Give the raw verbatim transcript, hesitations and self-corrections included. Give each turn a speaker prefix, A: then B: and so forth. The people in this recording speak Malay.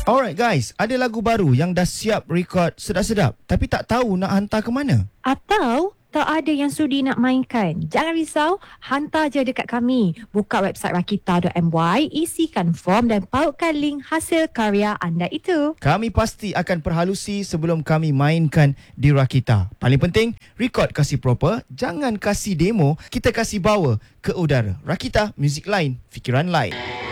A: Alright guys, ada lagu baru yang dah siap record sedap-sedap tapi tak tahu nak hantar ke mana.
B: Atau tak ada yang sudi nak mainkan? Jangan risau, hantar je dekat kami. Buka website rakita dot my, isikan form dan pautkan link hasil karya anda itu.
A: Kami pasti akan perhalusi sebelum kami mainkan di Rakita. Paling penting, record kasih proper, jangan kasih demo, kita kasih bawa ke udara. Rakita, muzik lain, fikiran lain.